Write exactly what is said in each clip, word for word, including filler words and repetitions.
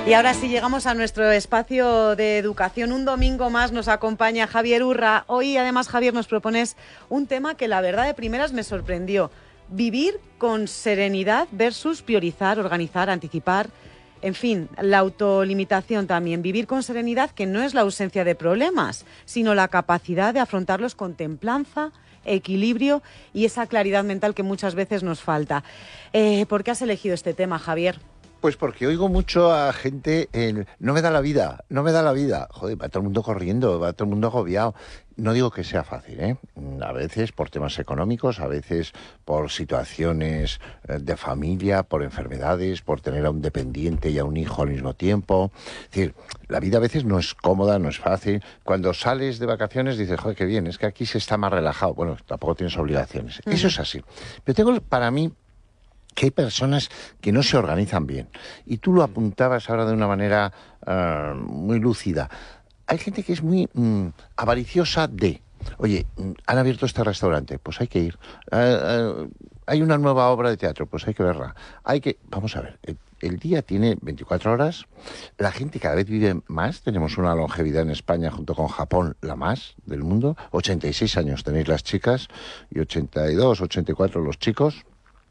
Y ahora sí llegamos a nuestro espacio de educación. Un domingo más nos acompaña Javier Urra. Hoy además, Javier, nos propones un tema que la verdad de primeras me sorprendió. Vivir con serenidad versus priorizar, organizar, anticipar. En fin, la autolimitación también. Vivir con serenidad, que no es la ausencia de problemas, sino la capacidad de afrontarlos con templanza, equilibrio y esa claridad mental que muchas veces nos falta. Eh, ¿Por qué has elegido este tema, Javier? Pues porque oigo mucho a gente, en, no me da la vida, no me da la vida. Joder, va todo el mundo corriendo, va todo el mundo agobiado. No digo que sea fácil, ¿eh? A veces por temas económicos, a veces por situaciones de familia, por enfermedades, por tener a un dependiente y a un hijo al mismo tiempo. Es decir, la vida a veces no es cómoda, no es fácil. Cuando sales de vacaciones dices, joder, qué bien, es que aquí se está más relajado. Bueno, tampoco tienes obligaciones. Uh-huh. Eso es así. Pero tengo para mí que hay personas que no se organizan bien. Y tú lo apuntabas ahora de una manera uh, muy lúcida. Hay gente que es muy mm, avariciosa de, oye, han abierto este restaurante, pues hay que ir. Uh, uh, hay una nueva obra de teatro, pues hay que verla. Hay que, vamos a ver, el, el día tiene veinticuatro horas, la gente cada vez vive más, tenemos una longevidad en España junto con Japón, la más del mundo, ochenta y seis años tenéis las chicas y ochenta y dos, ochenta y cuatro los chicos.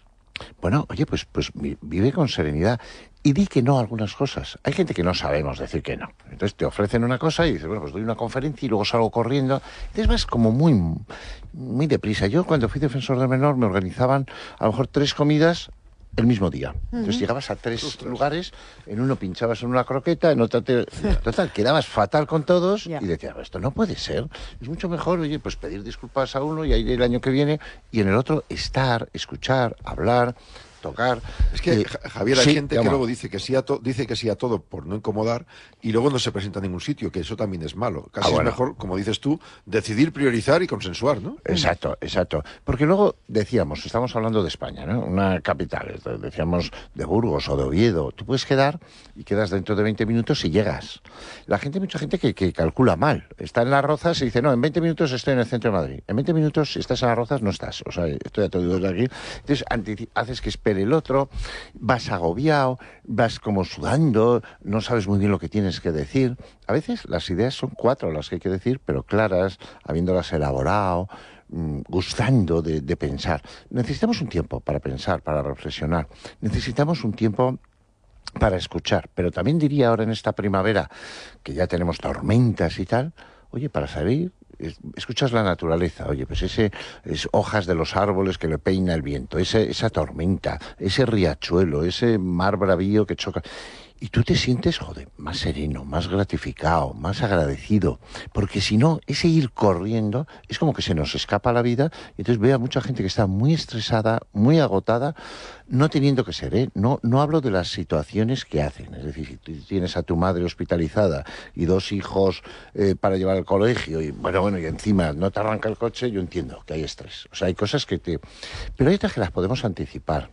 Bueno, oye, pues, pues vive con serenidad y di que no a algunas cosas. Hay gente que no sabemos decir que no. Entonces te ofrecen una cosa y dices, bueno, pues doy una conferencia y luego salgo corriendo. Entonces vas como muy, muy deprisa. Yo cuando fui defensor del menor me organizaban a lo mejor tres comidas el mismo día. Entonces uh-huh. llegabas a tres Ostras. lugares, en uno pinchabas en una croqueta, en otro te... Total, quedabas fatal con todos yeah. y decías, esto no puede ser. Es mucho mejor, oye, pues pedir disculpas a uno y ahí el año que viene, y en el otro estar, escuchar, hablar, tocar. Es que, eh, Javier, hay sí, gente digamos. que luego dice que, sí a to- dice que sí a todo por no incomodar y luego no se presenta a ningún sitio, que eso también es malo. Casi ah, bueno. es mejor, como dices tú, decidir, priorizar y consensuar, ¿no? Exacto, exacto. Porque luego decíamos, estamos hablando de España, ¿no? Una capital, decíamos de Burgos o de Oviedo. Tú puedes quedar y quedas dentro de veinte minutos y llegas. La gente, mucha gente que, que calcula mal. Está en Las Rozas y dice, no, en veinte minutos estoy en el centro de Madrid. En veinte minutos, si estás en Las Rozas, no estás. O sea, esto ya te lo digo desde aquí. Entonces, anti- haces que espere el otro, vas agobiado, vas como sudando, no sabes muy bien lo que tienes que decir. A veces las ideas son cuatro las que hay que decir, pero claras, habiéndolas elaborado, mmm, gustando de, de pensar. Necesitamos un tiempo para pensar, para reflexionar. Necesitamos un tiempo para escuchar. Pero también diría ahora en esta primavera, que ya tenemos tormentas y tal, oye, para salir, escuchas la naturaleza, oye, pues ese es hojas de los árboles que le peina el viento, ese, esa tormenta, ese riachuelo, ese mar bravío que choca. Y tú te sientes, joder, más sereno, más gratificado, más agradecido. Porque si no, ese ir corriendo es como que se nos escapa la vida. Y entonces veo a mucha gente que está muy estresada, muy agotada, no teniendo que ser, ¿eh? No, no hablo de las situaciones que hacen. Es decir, si tú tienes a tu madre hospitalizada y dos hijos eh, para llevar al colegio, y bueno, bueno, y encima no te arranca el coche, yo entiendo que hay estrés. O sea, hay cosas que te... Pero hay otras que las podemos anticipar.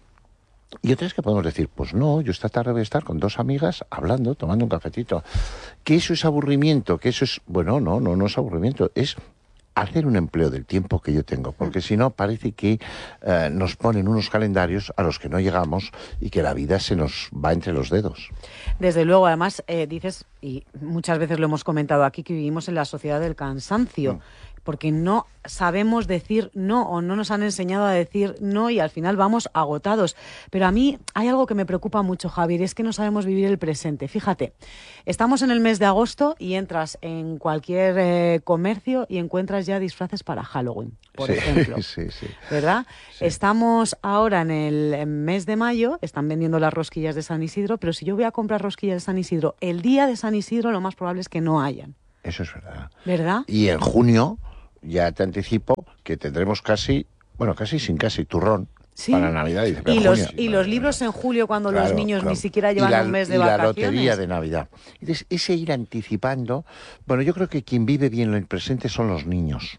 Y otras que podemos decir, pues no, yo esta tarde voy a estar con dos amigas hablando, tomando un cafetito. Que eso es aburrimiento, que eso es... Bueno, no, no, no es aburrimiento, es hacer un empleo del tiempo que yo tengo, porque si no parece que eh, nos ponen unos calendarios a los que no llegamos y que la vida se nos va entre los dedos. Desde luego, además, eh, dices, y muchas veces lo hemos comentado aquí, que vivimos en la sociedad del cansancio. Mm. Porque no sabemos decir no o no nos han enseñado a decir no y al final vamos agotados. Pero a mí hay algo que me preocupa mucho, Javier, es que no sabemos vivir el presente. Fíjate, estamos en el mes de agosto y entras en cualquier eh, comercio y encuentras ya disfraces para Halloween, por sí, ejemplo. Sí, sí. ¿Verdad? Sí. Estamos ahora en el mes de mayo, están vendiendo las rosquillas de San Isidro, pero si yo voy a comprar rosquillas de San Isidro, el día de San Isidro lo más probable es que no hayan. Eso es verdad. ¿Verdad? Y en junio... Ya te anticipo que tendremos casi, bueno, casi sin casi, turrón sí. para Navidad. Y, y, los, junio, y los libros en julio cuando claro, los niños claro. ni siquiera llevan la, un mes de y vacaciones. Y la lotería de Navidad. Entonces, ese ir anticipando... Bueno, yo creo que quien vive bien el presente son los niños.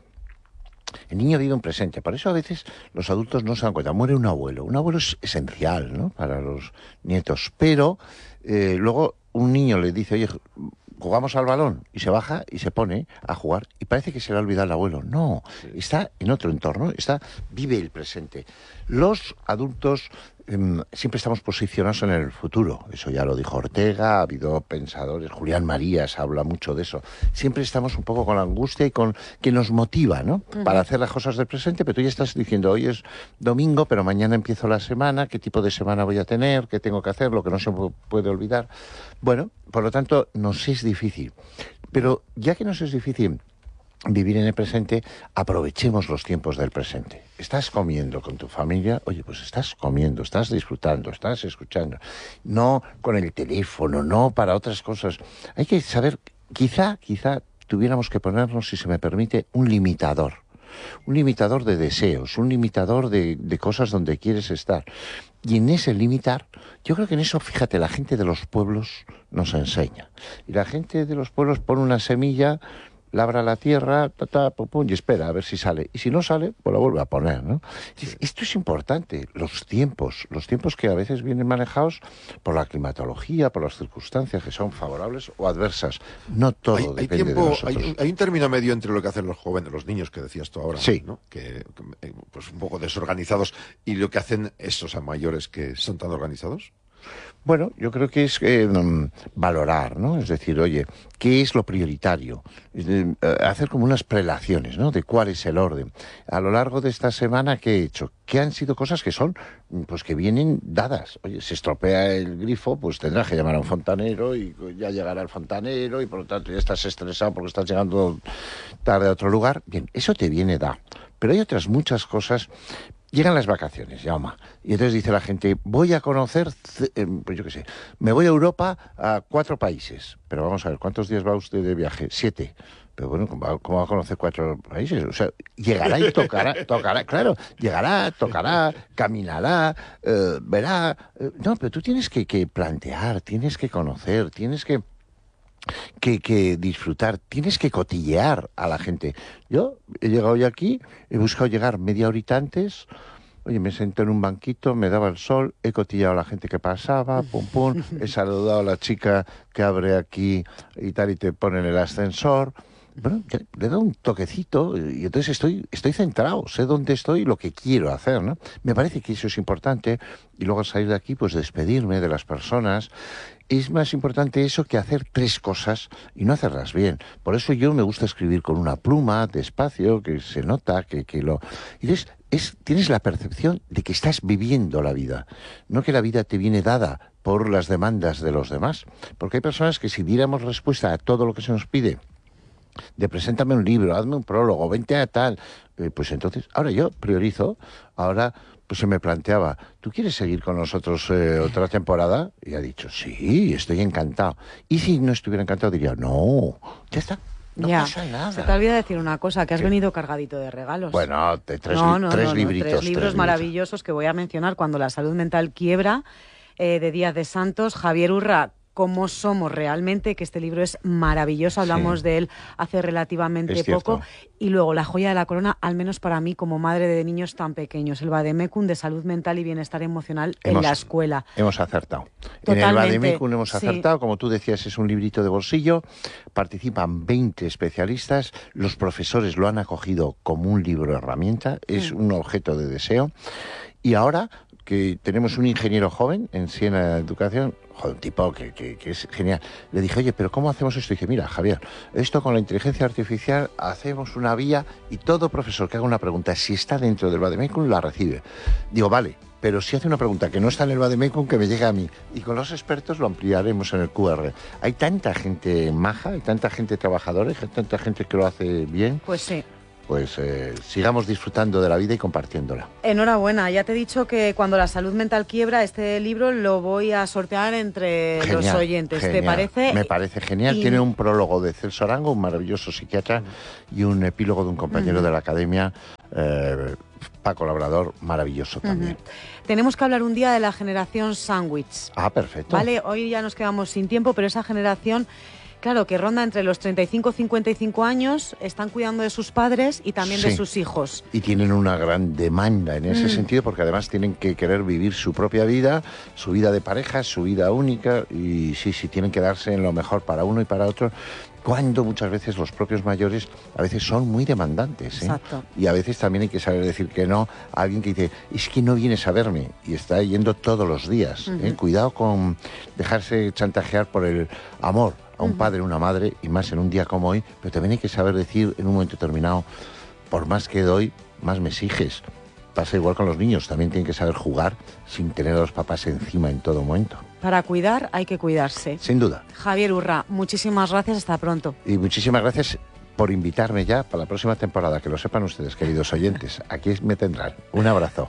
El niño vive un presente. Por eso a veces los adultos no se dan cuenta. Muere un abuelo. Un abuelo es esencial, ¿no?, para los nietos. Pero eh, luego un niño le dice, oye, jugamos al balón, y se baja y se pone a jugar y parece que se le ha olvidado el abuelo. No, está en otro entorno, está, vive el presente. Los adultos eh, siempre estamos posicionados en el futuro. Eso ya lo dijo Ortega, ha habido pensadores, Julián Marías habla mucho de eso. Siempre estamos un poco con la angustia y con que nos motiva, ¿no? Uh-huh. Para hacer las cosas del presente, pero tú ya estás diciendo, hoy es domingo, pero mañana empiezo la semana, qué tipo de semana voy a tener, qué tengo que hacer, lo que no se puede olvidar. Bueno, por lo tanto, nos es difícil. Pero ya que nos es difícil vivir en el presente, aprovechemos los tiempos del presente. Estás comiendo con tu familia, oye, pues estás comiendo, estás disfrutando, estás escuchando. No con el teléfono, no para otras cosas. Hay que saber, quizá, quizá tuviéramos que ponernos, si se me permite, un limitador. Un limitador de deseos, un limitador de, de cosas donde quieres estar. Y en ese limitar, yo creo que en eso, fíjate, la gente de los pueblos nos enseña. Y la gente de los pueblos pone una semilla, labra la tierra, ta, ta, pum, pum, y espera a ver si sale. Y si no sale, pues la vuelve a poner, ¿no? Sí. Esto es importante, los tiempos, los tiempos que a veces vienen manejados por la climatología, por las circunstancias que son favorables o adversas. No todo hay, depende hay tiempo, de nosotros. Hay, hay un término medio entre lo que hacen los jóvenes, los niños que decías tú ahora, sí. ¿no? Que, que pues un poco desorganizados, y lo que hacen esos a mayores que son tan organizados. Bueno, yo creo que es eh, valorar, ¿no? Es decir, oye, ¿qué es lo prioritario? Es de, eh, hacer como unas prelaciones, ¿no? De cuál es el orden. A lo largo de esta semana, ¿qué he hecho? ¿Qué han sido cosas que son, pues que vienen dadas? Oye, se estropea el grifo, pues tendrás que llamar a un fontanero y ya llegará el fontanero y por lo tanto ya estás estresado porque estás llegando tarde a otro lugar. Bien, eso te viene dado. Pero hay otras muchas cosas. Llegan las vacaciones, llama, y entonces dice la gente, voy a conocer, eh, pues yo qué sé, me voy a Europa a cuatro países. Pero vamos a ver, ¿cuántos días va usted de viaje? Siete. Pero bueno, ¿cómo va, cómo va a conocer cuatro países? O sea, llegará y tocará, tocará, claro, llegará, tocará, caminará, eh, verá. Eh, no, pero tú tienes que, que plantear, tienes que conocer, tienes que... Que, que disfrutar, tienes que cotillear a la gente. Yo he llegado hoy aquí, he buscado llegar media horita antes, oye, me senté en un banquito, me daba el sol, he cotillado a la gente que pasaba, pum pum, he saludado a la chica que abre aquí y tal y te pone en el ascensor. Bueno, le doy un toquecito y entonces estoy, estoy centrado, sé dónde estoy y lo que quiero hacer, ¿no? Me parece que eso es importante y luego al salir de aquí, pues despedirme de las personas. Es más importante eso que hacer tres cosas y no hacerlas bien. Por eso yo me gusta escribir con una pluma, despacio, que se nota, que, que lo... Y entonces es, tienes la percepción de que estás viviendo la vida, no que la vida te viene dada por las demandas de los demás. Porque hay personas que si diéramos respuesta a todo lo que se nos pide, de preséntame un libro, hazme un prólogo, vente a tal, eh, pues entonces, ahora yo priorizo, ahora pues se me planteaba, ¿tú quieres seguir con nosotros eh, otra temporada? Y ha dicho, sí, estoy encantado. Y si no estuviera encantado diría, no, ya está. No ya, pasa nada. Se te olvida decir una cosa, que has ¿Qué? venido cargadito de regalos. Bueno, de tres, no, li no, tres no, libritos. No, tres libros tres maravillosos que voy a mencionar cuando la salud mental quiebra, eh, de Díaz de Santos, Javier Urra, Cómo somos realmente, que este libro es maravilloso, hablamos sí. de él hace relativamente poco. Y luego La joya de la corona, al menos para mí como madre de niños tan pequeños, el Vademecum de salud mental y bienestar emocional hemos, en la escuela. Hemos acertado. Totalmente, en el Vademecum hemos acertado, sí. Como tú decías, es un librito de bolsillo, participan veinte especialistas, los profesores lo han acogido como un libro herramienta, es mm. un objeto de deseo. Y ahora que tenemos un ingeniero joven en Siena Educación, joder, un tipo que, que, que es genial. Le dije, oye, ¿pero cómo hacemos esto? Y dije, mira, Javier, esto con la inteligencia artificial hacemos una vía y todo profesor que haga una pregunta, si está dentro del Vademecum, la recibe. Digo, vale, pero si hace una pregunta que no está en el Vademecum, que me llegue a mí. Y con los expertos lo ampliaremos en el Q R. Hay tanta gente maja, hay tanta gente trabajadora, hay tanta gente que lo hace bien. Pues sí. Pues eh, sigamos disfrutando de la vida y compartiéndola. Enhorabuena, ya te he dicho que cuando la salud mental quiebra, este libro lo voy a sortear entre genial, los oyentes. Genial. ¿Te parece? Me parece genial. Y... Tiene un prólogo de Celso Arango, un maravilloso psiquiatra, y un epílogo de un compañero uh-huh. de la academia, eh, Paco Labrador, maravilloso también. Uh-huh. Tenemos que hablar un día de la generación sándwich. Ah, perfecto. Vale, hoy ya nos quedamos sin tiempo, pero esa generación Claro, que ronda entre los treinta y cinco y cincuenta y cinco años, están cuidando de sus padres y también sí. de sus hijos. Y tienen una gran demanda en ese mm. sentido, porque además tienen que querer vivir su propia vida, su vida de pareja, su vida única, y sí, sí, tienen que darse en lo mejor para uno y para otro, cuando muchas veces los propios mayores a veces son muy demandantes, ¿eh? Exacto. Y a veces también hay que saber decir que no a alguien que dice, es que no vienes a verme, y está yendo todos los días. ¿eh? Uh-huh. Cuidado con dejarse chantajear por el amor a un uh-huh. padre, una madre, y más en un día como hoy, pero también hay que saber decir en un momento determinado, por más que doy, más me exiges. Pasa igual con los niños, también tienen que saber jugar sin tener a los papás encima en todo momento. Para cuidar hay que cuidarse. Sin duda. Javier Urra, muchísimas gracias, hasta pronto. Y muchísimas gracias por invitarme ya para la próxima temporada, que lo sepan ustedes, queridos oyentes. Aquí me tendrán. Un abrazo.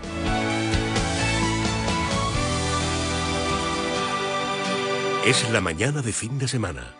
Es la mañana de fin de semana.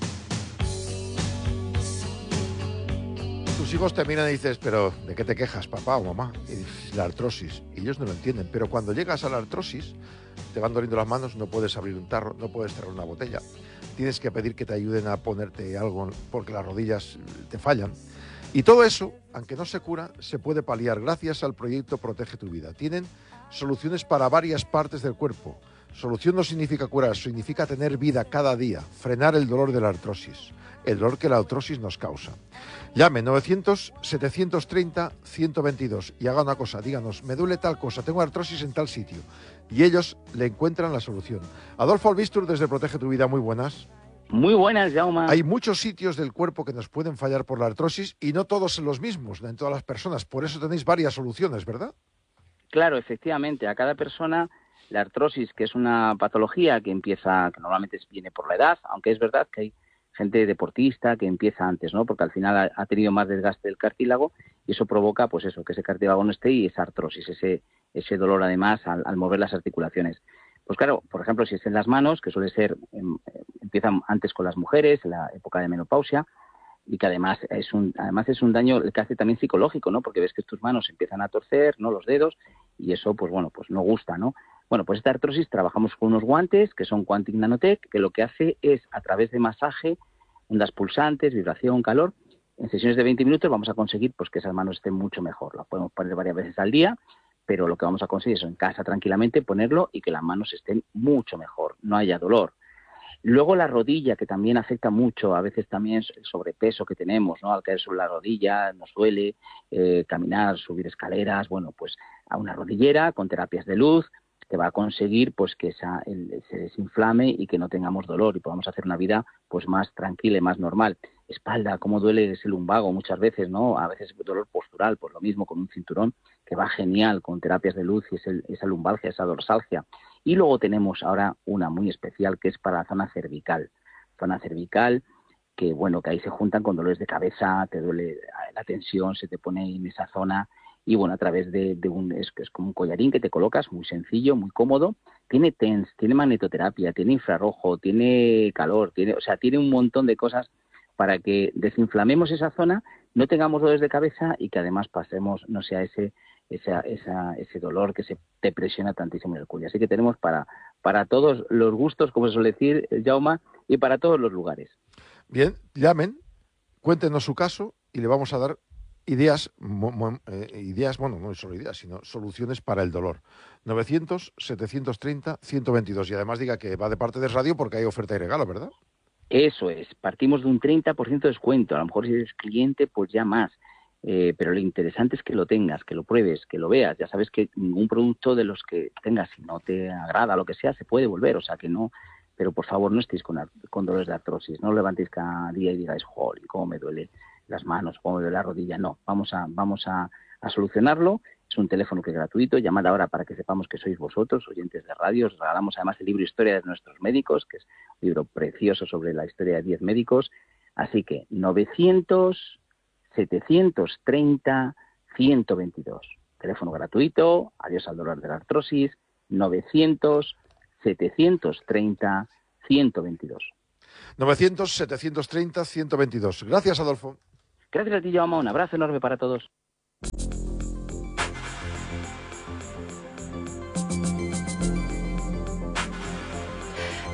Tus hijos te miran y dices, pero ¿de qué te quejas, papá o mamá? Y dices, la artrosis. Y ellos no lo entienden. Pero cuando llegas a la artrosis, te van doliendo las manos, no puedes abrir un tarro, no puedes cerrar una botella. Tienes que pedir que te ayuden a ponerte algo porque las rodillas te fallan. Y todo eso, aunque no se cura, se puede paliar gracias al proyecto Protege tu Vida. Tienen soluciones para varias partes del cuerpo. Solución no significa curar, significa tener vida cada día, frenar el dolor de la artrosis, el dolor que la artrosis nos causa. Llame novecientos, setecientos treinta, ciento veintidós y haga una cosa, díganos, me duele tal cosa, tengo artrosis en tal sitio, y ellos le encuentran la solución. Adolfo Albistur, desde Protege tu Vida, muy buenas. Muy buenas, Jaume. Hay muchos sitios del cuerpo que nos pueden fallar por la artrosis y no todos son los mismos en todas las personas, por eso tenéis varias soluciones, ¿verdad? Claro, efectivamente, a cada persona la artrosis, que es una patología que empieza, que normalmente viene por la edad, aunque es verdad que hay gente deportista que empieza antes, ¿no? Porque al final ha, ha tenido más desgaste del cartílago y eso provoca, pues eso, que ese cartílago no esté y esa artrosis, ese, ese dolor además al, al mover las articulaciones. Pues claro, por ejemplo, si es en las manos, que suele ser, em, empiezan antes con las mujeres, en la época de menopausia, y que además es un además es un daño que hace también psicológico, ¿no? Porque ves que tus manos empiezan a torcer, ¿no? Los dedos, y eso, pues bueno, pues no gusta, ¿no? Bueno, pues esta artrosis trabajamos con unos guantes que son Quantic Nanotech, que lo que hace es, a través de masaje, ondas pulsantes, vibración, calor, en sesiones de veinte minutos vamos a conseguir pues que esas manos estén mucho mejor. Las podemos poner varias veces al día, pero lo que vamos a conseguir es en casa tranquilamente ponerlo y que las manos estén mucho mejor, no haya dolor. Luego la rodilla, que también afecta mucho, a veces también el sobrepeso que tenemos, ¿no? Al caer sobre la rodilla nos duele, eh, caminar, subir escaleras, bueno, pues a una rodillera con terapias de luz, que va a conseguir pues que esa, el, se desinflame y que no tengamos dolor y podamos hacer una vida pues más tranquila y más normal. Espalda, cómo duele ese lumbago muchas veces, ¿no? A veces dolor postural, pues lo mismo con un cinturón que va genial con terapias de luz y ese, esa lumbalgia, esa dorsalgia. Y luego tenemos ahora una muy especial que es para la zona cervical. Zona cervical que, bueno, que ahí se juntan con dolores de cabeza, te duele la tensión, se te pone en esa zona. Y bueno, a través de, de un, es, es como un collarín que te colocas, muy sencillo, muy cómodo. Tiene T E N S, tiene magnetoterapia, tiene infrarrojo, tiene calor, tiene, o sea, tiene un montón de cosas para que desinflamemos esa zona, no tengamos dolores de cabeza y que además pasemos, no sea ese, esa, esa, ese dolor que se te presiona tantísimo en el cuello. Así que tenemos para, para todos los gustos, como se suele decir, Jaume, y para todos los lugares. Bien, llamen, cuéntenos su caso y le vamos a dar Ideas, mo, mo, eh, ideas, bueno, no solo ideas, sino soluciones para el dolor. novecientos, setecientos treinta, ciento veintidós. Y además diga que va de parte de radio porque hay oferta y regalo, ¿verdad? Eso es. Partimos de un treinta por ciento de descuento. A lo mejor si eres cliente, pues ya más. Eh, pero lo interesante es que lo tengas, que lo pruebes, que lo veas. Ya sabes que ningún producto de los que tengas, si no te agrada, lo que sea, se puede volver. O sea que no... Pero por favor, no estéis con, con dolores de artrosis. No lo levantéis cada día y digáis, joder, cómo me duele las manos, cómo me duele la rodilla. No, vamos a vamos a, a solucionarlo. Es un teléfono que es gratuito. Llamad ahora para que sepamos que sois vosotros, oyentes de radio. Os regalamos además el libro Historia de nuestros médicos, que es un libro precioso sobre la historia de diez médicos. Así que novecientos, setecientos treinta, ciento veintidós. Teléfono gratuito. Adiós al dolor de la artrosis. novecientos, setecientos treinta, ciento veintidós. novecientos, setecientos treinta, ciento veintidós. Gracias, Adolfo. Gracias a ti, Jaume. Un abrazo enorme para todos.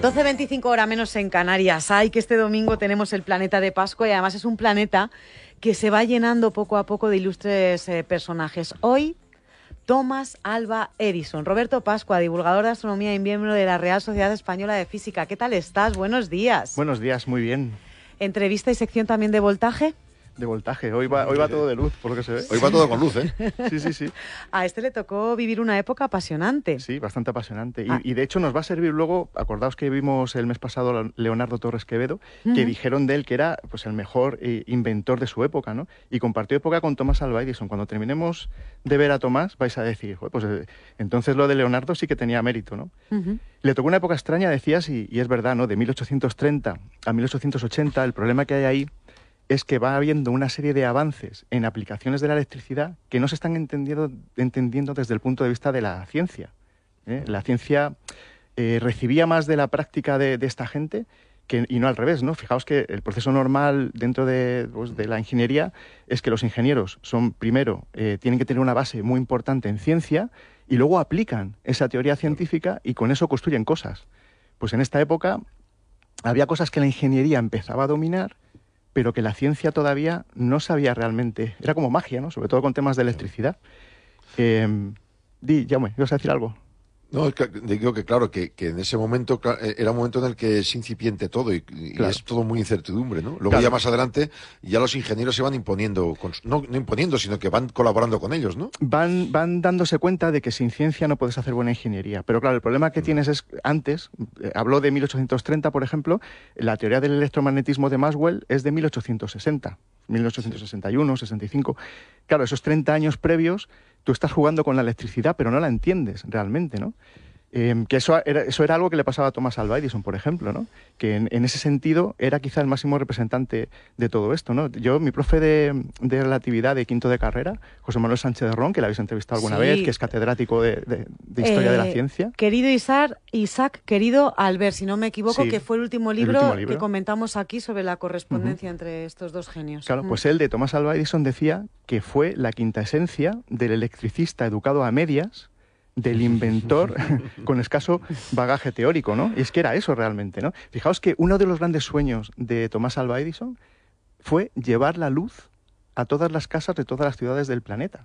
doce veinticinco hora menos en Canarias. Ay, que este domingo tenemos el planeta de Pascua y además es un planeta que se va llenando poco a poco de ilustres eh, personajes. Hoy, Thomas Alva Edison. Roberto Pascua, divulgador de astronomía y miembro de la Real Sociedad Española de Física. ¿Qué tal estás? Buenos días. Buenos días, muy bien. Entrevista y sección también de voltaje. De voltaje, hoy va, hoy va todo de luz, por lo que se ve. Hoy va todo con luz, ¿eh? Sí, sí, sí. A este le tocó vivir una época apasionante. Sí, bastante apasionante. Y, Ah. y de hecho nos va a servir luego, acordaos que vimos el mes pasado a Leonardo Torres Quevedo, Uh-huh. que dijeron de él que era pues el mejor eh, inventor de su época, ¿no? Y compartió época con Thomas Alva Edison. Cuando terminemos de ver a Tomás, vais a decir, "Joder, pues eh, entonces lo de Leonardo sí que tenía mérito, ¿no?" Uh-huh. Le tocó una época extraña, decías, y, y es verdad, ¿no? De mil ochocientos treinta a mil ochocientos ochenta, el problema que hay ahí es que va habiendo una serie de avances en aplicaciones de la electricidad que no se están entendiendo, entendiendo desde el punto de vista de la ciencia, ¿eh? La ciencia eh, recibía más de la práctica de, de esta gente que, y no al revés, ¿no? Fijaos que el proceso normal dentro de, pues, de la ingeniería es que los ingenieros son, primero, eh, tienen que tener una base muy importante en ciencia y luego aplican esa teoría científica y con eso construyen cosas. Pues en esta época había cosas que la ingeniería empezaba a dominar, pero que la ciencia todavía no sabía realmente. Era como magia, ¿no? Sobre todo con temas de electricidad. Eh, di, Jaume, ¿ibas a decir algo? No, es que digo que claro, que, que en ese momento cla- era un momento en el que es incipiente todo y, y Claro. es todo muy incertidumbre, ¿no? Luego Claro. ya más adelante ya los ingenieros se van imponiendo, con su- no, no imponiendo, sino que van colaborando con ellos, ¿no? Van, van dándose cuenta de que sin ciencia no puedes hacer buena ingeniería. Pero claro, el problema que tienes es, antes, eh, habló de mil ochocientos treinta, por ejemplo, la teoría del electromagnetismo de Maxwell es de mil ochocientos sesenta, mil ochocientos sesenta y uno, sesenta y cinco. Claro, esos treinta años previos, tú estás jugando con la electricidad, pero no la entiendes realmente, ¿no? Eh, que eso era, eso era algo que le pasaba a Thomas Alva Edison, por ejemplo, ¿no? Que en, en ese sentido era quizá el máximo representante de todo esto, ¿no? Yo, mi profe de, de relatividad de quinto de carrera, José Manuel Sánchez de Ron, que le habéis entrevistado alguna Sí. vez, que es catedrático de, de- de Historia de la Eh, Ciencia. Querido Isaac, Isaac, querido Albert, si no me equivoco, Sí, que fue el último el libro, último libro. que comentamos aquí sobre la correspondencia entre estos dos genios. Claro, Mm. pues él de Thomas Alva Edison decía que fue la quinta esencia del electricista educado a medias, del inventor con escaso bagaje teórico, ¿no? Y es que era eso realmente, ¿no? Fijaos que uno de los grandes sueños de Thomas Alva Edison fue llevar la luz a todas las casas de todas las ciudades del planeta.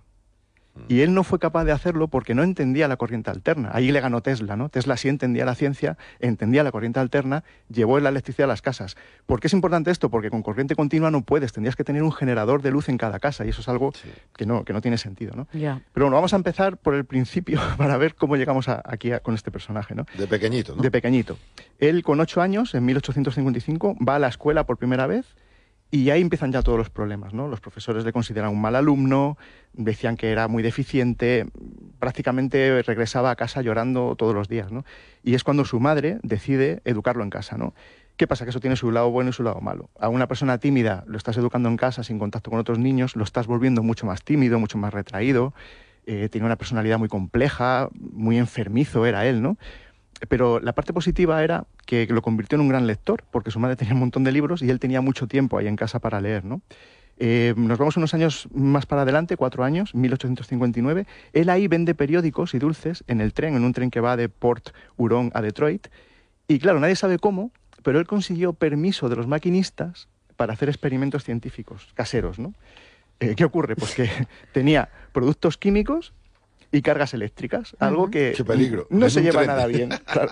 Y él no fue capaz de hacerlo porque no entendía la corriente alterna. Ahí le ganó Tesla, ¿no? Tesla sí entendía la ciencia, entendía la corriente alterna, llevó la electricidad a las casas. ¿Por qué es importante esto? Porque con corriente continua no puedes, tendrías que tener un generador de luz en cada casa y eso es algo que no, que no tiene sentido, ¿no? Ya. Pero bueno, vamos a empezar por el principio para ver cómo llegamos a- aquí a- con este personaje, ¿no? De pequeñito, ¿no? De pequeñito. Él con ocho años, en mil ochocientos cincuenta y cinco, va a la escuela por primera vez y ahí empiezan ya todos los problemas, ¿no? Los profesores le consideran un mal alumno, decían que era muy deficiente, prácticamente regresaba a casa llorando todos los días, ¿no? Y es cuando su madre decide educarlo en casa, ¿no? ¿Qué pasa? Que eso tiene su lado bueno y su lado malo. A una persona tímida lo estás educando en casa sin contacto con otros niños, lo estás volviendo mucho más tímido, mucho más retraído, eh, tiene una personalidad muy compleja, muy enfermizo era él, ¿no? Pero la parte positiva era que lo convirtió en un gran lector, porque su madre tenía un montón de libros y él tenía mucho tiempo ahí en casa para leer, ¿no? Eh, nos vamos unos años más para adelante, cuatro años, mil ochocientos cincuenta y nueve. Él ahí vende periódicos y dulces en el tren, en un tren que va de Port Huron a Detroit. Y claro, nadie sabe cómo, pero él consiguió permiso de los maquinistas para hacer experimentos científicos caseros, ¿no? Eh, ¿Qué ocurre? Pues que tenía productos químicos y cargas eléctricas, algo Ujú. que Qué peligro. no En se un lleva tren. nada bien. Claro.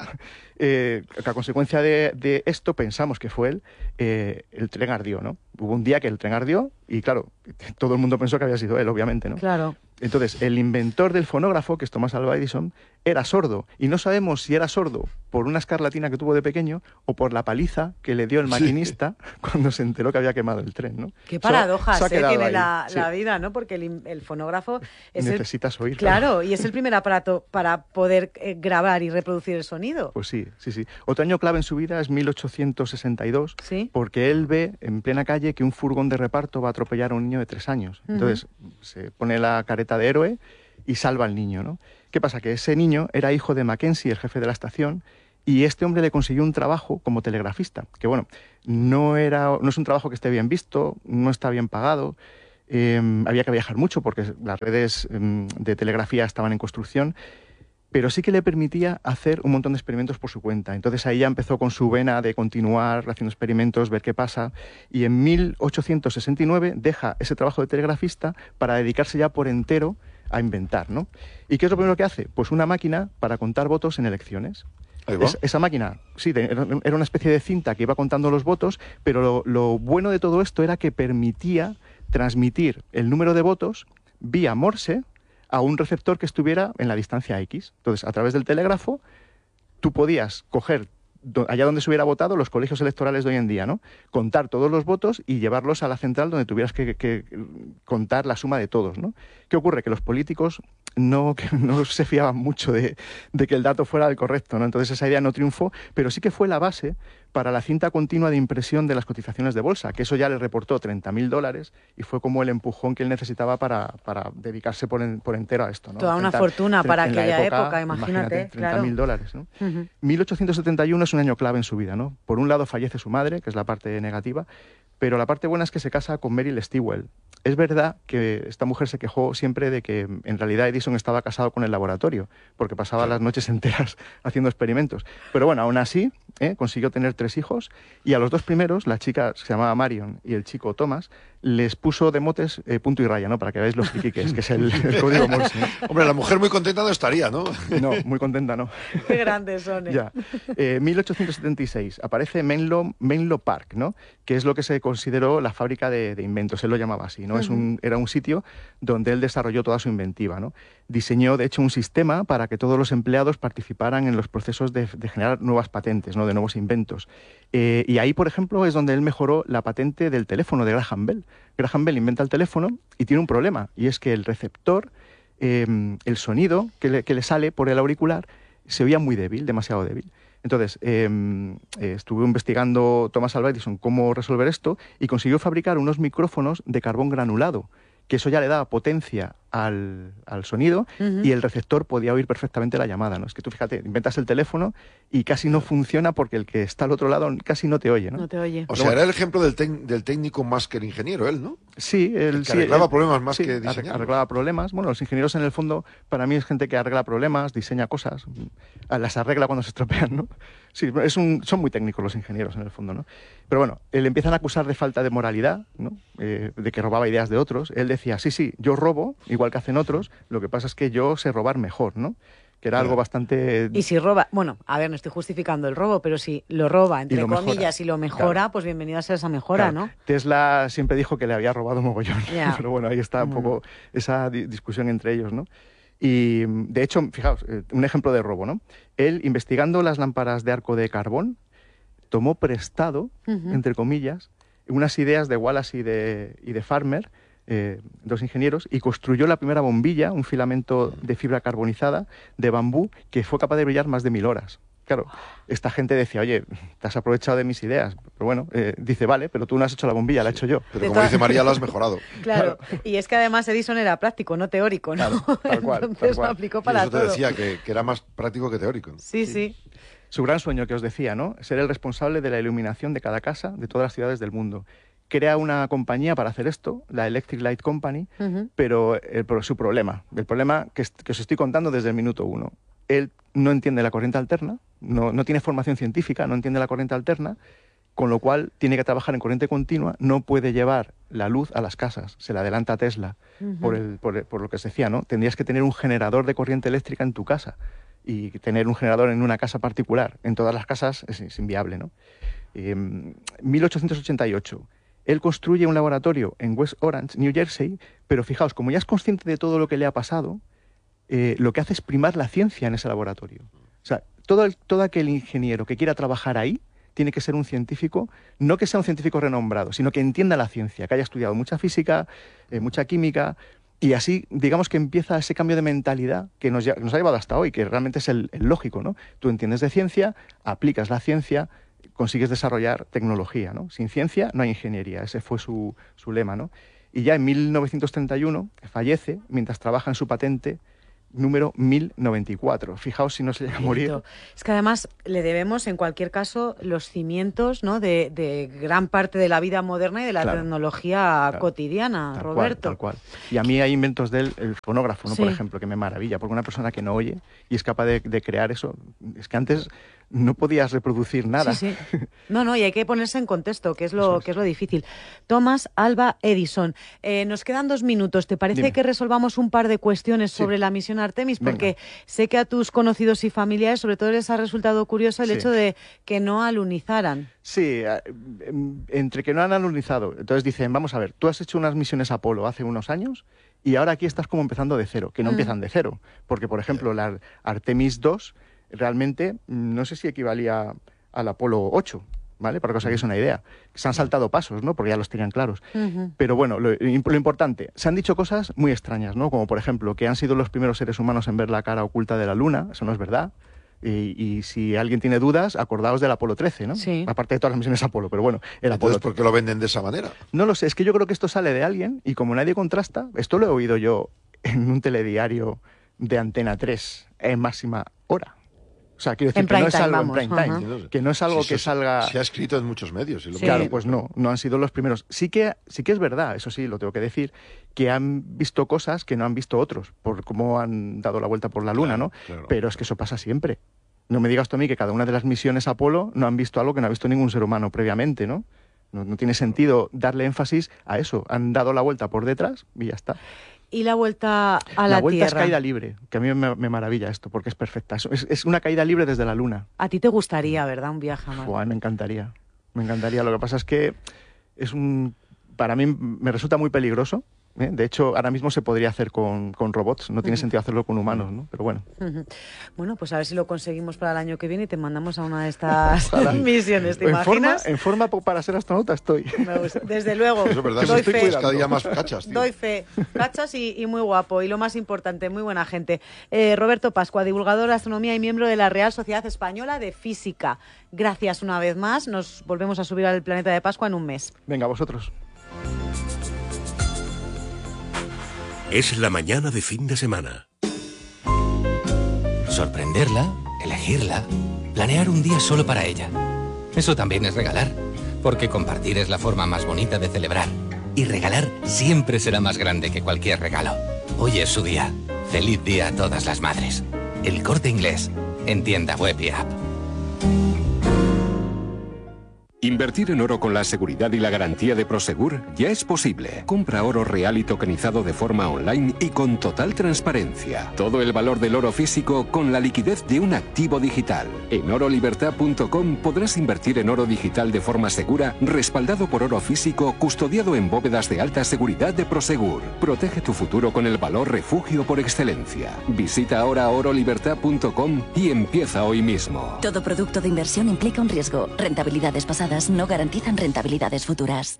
Eh, a consecuencia de, de esto pensamos que fue él, eh, el tren ardió, ¿no? Hubo un día que el tren ardió y claro, todo el mundo pensó que había sido él, obviamente, ¿no? Claro. Entonces, el inventor del fonógrafo, que es Thomas Alva Edison, era sordo. Y no sabemos si era sordo por una escarlatina que tuvo de pequeño o por la paliza que le dio el maquinista cuando se enteró que había quemado el tren, ¿no? Qué Eso paradojas se ha eh, quedado tiene ahí, la, sí. la vida, ¿no? Porque el, el fonógrafo es el, Necesitas oír. claro, y es el primer aparato para poder eh, grabar y reproducir el sonido. Pues sí, sí, sí. Otro año clave en su vida es mil ochocientos sesenta y dos, Sí. porque él ve en plena calle que un furgón de reparto va a atropellar a un niño de tres años. Ujú. Entonces se pone la careta de héroe y salva al niño, ¿no? ¿Qué pasa? Que ese niño era hijo de Mackenzie, el jefe de la estación, y este hombre le consiguió un trabajo como telegrafista, que bueno, no, era, no es un trabajo que esté bien visto, no está bien pagado, eh, había que viajar mucho porque las redes eh, de telegrafía estaban en construcción. pero sí que le permitía hacer un montón de experimentos por su cuenta. Entonces ahí ya empezó con su vena de continuar haciendo experimentos, ver qué pasa, y en mil ochocientos sesenta y nueve deja ese trabajo de telegrafista para dedicarse ya por entero a inventar, ¿no? ¿Y qué es lo primero que hace? Pues una máquina para contar votos en elecciones. Es, esa máquina, sí, de, era una especie de cinta que iba contando los votos, pero lo, lo bueno de todo esto era que permitía transmitir el número de votos vía Morse a un receptor que estuviera en la distancia X. Entonces, a través del telégrafo, tú podías coger do, allá donde se hubiera votado, los colegios electorales de hoy en día, ¿no? Contar todos los votos y llevarlos a la central donde tuvieras que, que, que contar la suma de todos, ¿no? ¿Qué ocurre? Que los políticos no, que no se fiaban mucho de, de que el dato fuera el correcto, ¿no? Entonces esa idea no triunfó, pero sí que fue la base para la cinta continua de impresión de las cotizaciones de bolsa, que eso ya le reportó treinta mil dólares y fue como el empujón que él necesitaba para, para dedicarse por, en, por entero a esto, ¿no? Toda una treinta, fortuna para en la aquella época, época, imagínate. treinta mil claro. dólares, ¿no? Uh-huh. mil ochocientos setenta y uno es un año clave en su vida, ¿no? Por un lado fallece su madre, que es la parte negativa, pero la parte buena es que se casa con Meryl Stewell. Es verdad que esta mujer se quejó siempre de que en realidad Edison estaba casado con el laboratorio, porque pasaba las noches enteras haciendo experimentos. Pero bueno, aún así, ¿eh? consiguió tener tres hijos, y a los dos primeros, la chica se llamaba Marion y el chico Thomas, les puso de motes eh, punto y raya, ¿no? Para que veáis los friquiques, que es el, el código Morse, ¿no? Hombre, la mujer muy contenta no estaría, ¿no? No, muy contenta, ¿no? Qué grandes son, ¿eh? Ya. Eh, mil ochocientos setenta y seis aparece Menlo, Menlo Park, ¿no? Que es lo que se consideró la fábrica de, de inventos, él lo llamaba así, ¿no? Uh-huh. Es un, era un sitio donde él desarrolló toda su inventiva, ¿no? Diseñó, de hecho, un sistema para que todos los empleados participaran en los procesos de, de generar nuevas patentes, ¿no? De nuevos inventos. Eh, y ahí, por ejemplo, es donde él mejoró la patente del teléfono de Graham Bell. Graham Bell inventa el teléfono y tiene un problema, y es que el receptor, eh, el sonido que le, que le sale por el auricular, se oía muy débil, demasiado débil. Entonces, eh, eh, estuvo investigando Thomas Alva Edison cómo resolver esto y consiguió fabricar unos micrófonos de carbón granulado, que eso ya le daba potencia al, al sonido, uh-huh. y el receptor podía oír perfectamente la llamada, ¿no? Es que tú, fíjate, inventas el teléfono y casi no funciona porque el que está al otro lado casi no te oye, ¿no? No te oye. O sea, era el ejemplo del, tec- del técnico más que el ingeniero, él, ¿no? Sí, él que sí, arreglaba él, problemas más sí, que diseñar. Arreglaba problemas. Bueno, los ingenieros en el fondo, para mí es gente que arregla problemas, diseña cosas, las arregla cuando se estropean, ¿no? Sí, es un, son muy técnicos los ingenieros en el fondo, ¿no? Pero bueno, le empiezan a acusar de falta de moralidad, ¿no? Eh, de que robaba ideas de otros. Él decía, sí, sí, yo robo, igual que hacen otros, lo que pasa es que yo sé robar mejor, ¿no? Que era algo bastante... Y si roba, bueno, a ver, no estoy justificando el robo, pero si lo roba, entre lo comillas, mejora. y lo mejora, claro. Pues bienvenido a ser esa mejora, claro. ¿no? Tesla siempre dijo que le había robado mogollón, yeah. pero bueno, ahí está un poco esa di- discusión entre ellos, ¿no? Y, de hecho, fijaos, un ejemplo de robo, ¿no? Él, investigando las lámparas de arco de carbón, tomó prestado, uh-huh. entre comillas, unas ideas de Wallace y de, y de Farmer, eh, dos ingenieros, y construyó la primera bombilla, un filamento de fibra carbonizada de bambú que fue capaz de brillar más de mil horas. Claro, esta gente decía, oye, te has aprovechado de mis ideas. Pero bueno, eh, dice, vale, pero tú no has hecho la bombilla, la he hecho yo. Pero como dice María, lo has mejorado. Claro, y es que además Edison era práctico, no teórico, ¿no? Claro, tal cual, Entonces tal cual. lo aplicó para y eso te todo. decía, que, que era más práctico que teórico. Sí, sí. Su gran sueño que os decía, ¿no? Ser el responsable de la iluminación de cada casa de todas las ciudades del mundo. Crea una compañía para hacer esto, la Electric Light Company, uh-huh. pero el, su problema, el problema que, que os estoy contando desde el minuto uno. Él no entiende la corriente alterna, no, no tiene formación científica, no entiende la corriente alterna, con lo cual tiene que trabajar en corriente continua, no puede llevar la luz a las casas, se la adelanta a Tesla, uh-huh. por, el, por, por lo que se decía, ¿no? Tendrías que tener un generador de corriente eléctrica en tu casa y tener un generador en una casa particular. En todas las casas es, es inviable, ¿no? Eh, mil ochocientos ochenta y ocho, él construye un laboratorio en West Orange, New Jersey, pero fijaos, como ya es consciente de todo lo que le ha pasado, Eh, lo que hace es primar la ciencia en ese laboratorio. O sea, todo, el, todo aquel ingeniero que quiera trabajar ahí tiene que ser un científico, no que sea un científico renombrado, sino que entienda la ciencia, que haya estudiado mucha física, eh, mucha química, y así, digamos que empieza ese cambio de mentalidad que nos, nos ha llevado hasta hoy, que realmente es el, el lógico, ¿no? Tú entiendes de ciencia, aplicas la ciencia, consigues desarrollar tecnología, ¿no? Sin ciencia no hay ingeniería, ese fue su, su lema, ¿no? Y ya en mil novecientos treinta y uno fallece mientras trabaja en su patente número mil noventa y cuatro. Fijaos si no se llega a morir. Es que además le debemos, en cualquier caso, los cimientos, ¿no?, de, de gran parte de la vida moderna y de la Claro, tecnología claro. cotidiana, Tal Roberto. Cual, tal cual. Y a mí hay inventos del el fonógrafo, ¿no? Sí. Por ejemplo, que me maravilla, porque una persona que no oye y es capaz de, de crear eso, es que antes no podías reproducir nada. Sí, sí. No, no, y hay que ponerse en contexto, que es lo, Eso es. que es lo difícil. Thomas Alva Edison, eh, nos quedan dos minutos. ¿Te parece Dime. que resolvamos un par de cuestiones Sí. sobre la misión Artemis? Venga. Porque sé que a tus conocidos y familiares, sobre todo, les ha resultado curioso el Sí. hecho de que no alunizaran. Sí, eh, em, entre que no han alunizado. Entonces dicen, vamos a ver, tú has hecho unas misiones Apolo hace unos años y ahora aquí estás como empezando de cero, que no Mm. empiezan de cero. Porque, por ejemplo, la Artemis dos realmente mm, no sé si equivalía al Apolo ocho, ¿vale? Para que os hagáis una idea. Se han saltado pasos, ¿no? Porque ya los tenían claros. Ujú. Pero bueno, lo, lo importante, se han dicho cosas muy extrañas, ¿no? Como por ejemplo, que han sido los primeros seres humanos en ver la cara oculta de la Luna, eso no es verdad. Y, y si alguien tiene dudas, acordaos del Apolo trece, ¿no? Sí. Aparte de todas las misiones Apolo, pero bueno, el Apolo Entonces, ¿por qué lo venden de esa manera? No lo sé, es que yo creo que esto sale de alguien y como nadie contrasta, esto lo he oído yo en un telediario de Antena tres en máxima hora. O sea, quiero decir En que no prime es time, algo vamos, en prime ajá. time, que no es algo Si que eso salga... Se ha escrito en muchos medios. y lo Sí. Claro, mismo. pues no, no han sido los primeros. Sí que, sí que es verdad, eso sí, lo tengo que decir, que han visto cosas que no han visto otros, por cómo han dado la vuelta por la Luna, Claro, ¿no? claro. Pero es que eso pasa siempre. No me digas tú a mí que cada una de las misiones Apolo no han visto algo que no ha visto ningún ser humano previamente, ¿no? No, no tiene sentido darle énfasis a eso. Han dado la vuelta por detrás y ya está. Y la vuelta a la, La vuelta Tierra. es caída libre, que a mí me, me maravilla esto, porque es perfecta. Es, es una caída libre desde la Luna. A ti te gustaría, ¿verdad? Un viaje a Marte. Buah, me encantaría. Me encantaría. Lo que pasa es que es un... Para mí me resulta muy peligroso. ¿eh? De hecho, ahora mismo se podría hacer con, con robots. No tiene Ujú. sentido hacerlo con humanos, ¿no? Pero bueno. Ujú. Bueno, pues a ver si lo conseguimos para el año que viene y te mandamos a una de estas Ojalá. misiones, ¿te en forma, imaginas? en forma po- para ser astronauta estoy. Me gusta. Desde luego, Eso es verdad, doy estoy fe, cuidando. Cada día más cachas, tío. doy fe. Cachas y, y muy guapo. Y lo más importante, muy buena gente. Eh, Roberto Pascua, divulgador de astronomía y miembro de la Real Sociedad Española de Física. Gracias una vez más. Nos volvemos a subir al planeta de Pascua en un mes. Venga, vosotros. Es la mañana de fin de semana. Sorprenderla, elegirla, planear un día solo para ella. Eso también es regalar, porque compartir es la forma más bonita de celebrar. Y regalar siempre será más grande que cualquier regalo. Hoy es su día. Feliz día a todas las madres. El Corte Inglés, en tienda web y app. Invertir en oro con la seguridad y la garantía de Prosegur ya es posible. Compra oro real y tokenizado de forma online y con total transparencia. Todo el valor del oro físico con la liquidez de un activo digital. En oro libertad punto com podrás invertir en oro digital de forma segura, respaldado por oro físico, custodiado en bóvedas de alta seguridad de Prosegur. Protege tu futuro con el valor refugio por excelencia. Visita ahora oro libertad punto com y empieza hoy mismo. Todo producto de inversión implica un riesgo. Rentabilidades pasadas no garantizan rentabilidades futuras.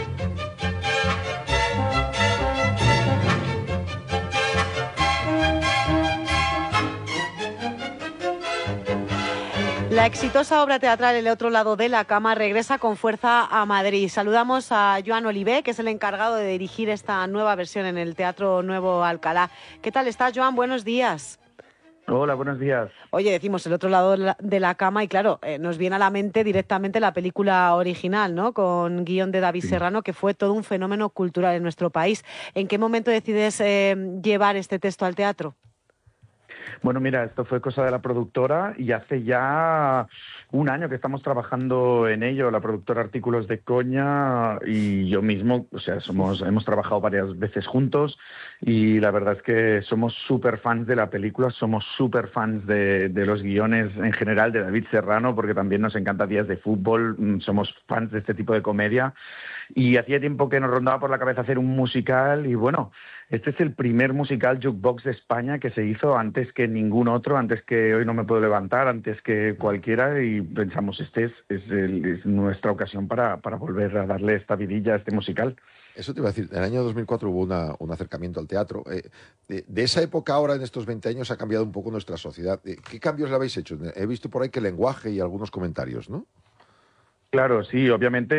La exitosa obra teatral El otro lado de la cama regresa con fuerza a Madrid. Saludamos a Joan Olivé, que es el encargado de dirigir esta nueva versión en el Teatro Nuevo Alcalá. ¿Qué tal estás, Joan? Buenos días. Hola, buenos días. Oye, decimos El otro lado de la, de la cama y claro, eh, nos viene a la mente directamente la película original, ¿no? Con guión de David sí. Serrano, que fue todo un fenómeno cultural en nuestro país. ¿En qué momento decides eh, llevar este texto al teatro? Bueno, mira, esto fue cosa de la productora y hace ya un año que estamos trabajando en ello, la productora Artículos de Coña y yo mismo, o sea, somos hemos trabajado varias veces juntos y la verdad es que somos súper fans de la película, somos súper fans de, de los guiones en general de David Serrano, porque también nos encanta Días de Fútbol, somos fans de este tipo de comedia y hacía tiempo que nos rondaba por la cabeza hacer un musical y bueno, este es el primer musical jukebox de España que se hizo antes que ningún otro, antes que Hoy no me puedo levantar, antes que cualquiera y pensamos, este es, es, el, es nuestra ocasión para, para volver a darle esta vidilla a este musical. Eso te iba a decir, en el año dos mil cuatro hubo una, un acercamiento al teatro. Eh, de, de esa época ahora, en estos veinte años, ha cambiado un poco nuestra sociedad. Eh, ¿Qué cambios le habéis hecho? He visto por ahí que el lenguaje y algunos comentarios, ¿no? Claro, sí, obviamente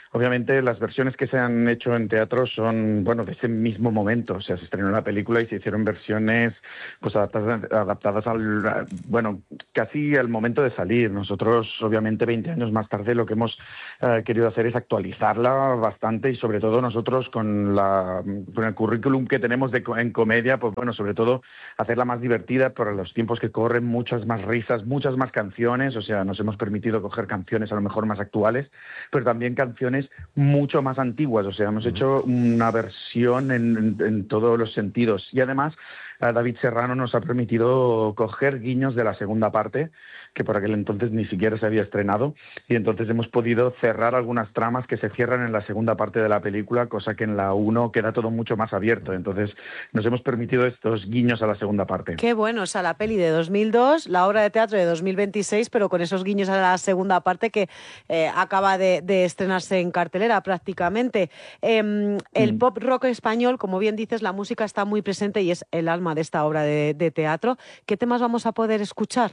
obviamente las versiones que se han hecho en teatro son, bueno, de ese mismo momento. O sea, se estrenó la película y se hicieron versiones pues adaptadas, adaptadas al, bueno, casi al momento de salir. Nosotros, obviamente, veinte años más tarde, lo que hemos eh, querido hacer es actualizarla bastante y sobre todo nosotros con, la, con el currículum que tenemos de, en comedia, pues bueno, sobre todo hacerla más divertida por los tiempos que corren, muchas más risas, muchas más canciones. O sea, nos hemos permitido coger canciones a lo mejor más actuales, pero también canciones mucho más antiguas. O sea, hemos uh-huh. hecho una versión en, en, en todos los sentidos. Y además, a David Serrano nos ha permitido coger guiños de la segunda parte, que por aquel entonces ni siquiera se había estrenado, y entonces hemos podido cerrar algunas tramas que se cierran en la segunda parte de la película, cosa que en la uno queda todo mucho más abierto. Entonces nos hemos permitido estos guiños a la segunda parte. Qué bueno, o sea, la peli de dos mil dos, la obra de teatro de dos mil veintiséis, pero con esos guiños a la segunda parte que eh, acaba de, de estrenarse en cartelera prácticamente. Eh, el mm. pop rock español, como bien dices, la música está muy presente y es el alma de esta obra de, de teatro. ¿Qué temas vamos a poder escuchar?